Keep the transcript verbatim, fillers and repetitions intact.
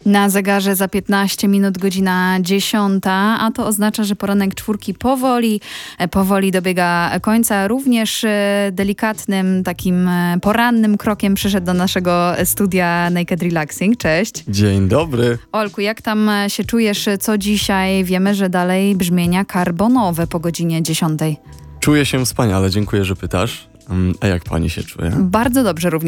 Na zegarze za piętnaście minut godzina dziesiąta, a to oznacza, że poranek czwórki powoli, powoli dobiega końca. Również delikatnym, takim porannym krokiem przyszedł do naszego studia Naked Relaxing. Cześć. Dzień dobry. Olku, jak tam się czujesz? Co dzisiaj? Wiemy, że dalej brzmienia karbonowe po godzinie dziesiątej. Czuję się wspaniale, dziękuję, że pytasz. A jak pani się czuje? Bardzo dobrze również.